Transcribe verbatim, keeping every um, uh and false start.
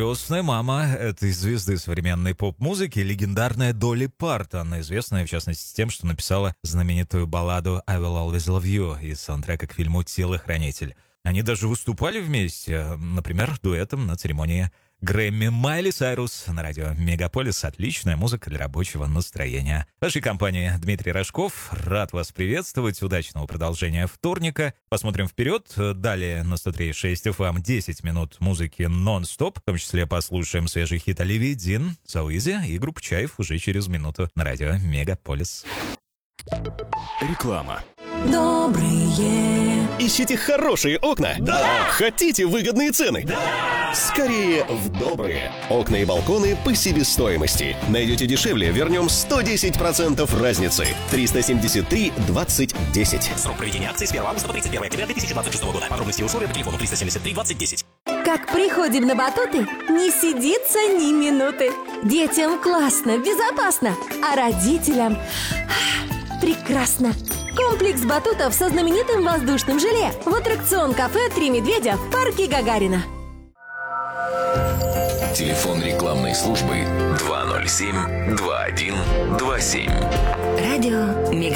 крестная мама этой звезды современной поп-музыки, легендарная Долли Партон, известная, в частности, тем, что написала знаменитую балладу «I Will Always Love You» из саундтрека к фильму «Телохранитель». Они даже выступали вместе, например, дуэтом на церемонии Грэмми. Майли Сайрус на радио Мегаполис. Отличная музыка для рабочего настроения. В вашей компании Дмитрий Рожков. Рад вас приветствовать. Удачного продолжения вторника. Посмотрим вперед. Далее на сто три и шесть эф эм десять минут музыки нон-стоп. В том числе послушаем свежий хит Оливии Дин, So Easy и группа Чайф уже через минуту на радио Мегаполис. Реклама. Добрые. Ищите хорошие окна? Да! Хотите выгодные цены? Да! Скорее в Добрые. Окна и балконы по себестоимости. Найдете дешевле, вернем сто десять процентов разницы. триста семьдесят три двадцать десять. Срок проведения акции с первого августа по тридцать первое октября две тысячи двадцать шестого года. Подробности и условия по телефону триста семьдесят три двадцать десять. Как приходим на батуты, не сидится ни минуты. Детям классно, безопасно, а родителям прекрасно. Комплекс батутов со знаменитым воздушным желе в аттракцион-кафе «Три медведя» в парке Гагарина. Телефон рекламной службы два ноль семь два один два семь. Радио Мега.